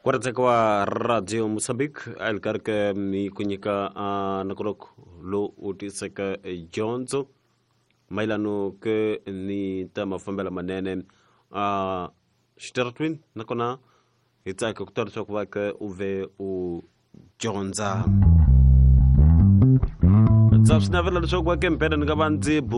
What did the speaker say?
Kwarateka wa Radio Mozambique alkarka mi kunyika nakurok lo utiseka Jonzo mailano ke ni tama fambela manene shtertwin nakona itaka kutar chokwaka uve u Jonza Zapsna vela chokwaka mpeda ngabanzi